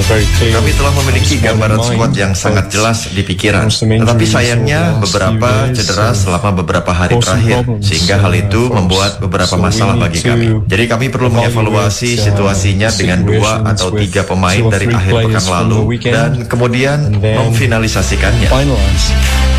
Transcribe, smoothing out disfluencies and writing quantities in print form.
Kami telah memiliki gambaran skuad yang sangat jelas di pikiran. Tetapi sayangnya beberapa cedera selama beberapa hari terakhir, sehingga hal itu membuat beberapa masalah bagi kami. Jadi kami perlu mengevaluasi situasinya dengan 2 atau 3 pemain dari akhir pekan lalu dan kemudian memfinalisasikannya.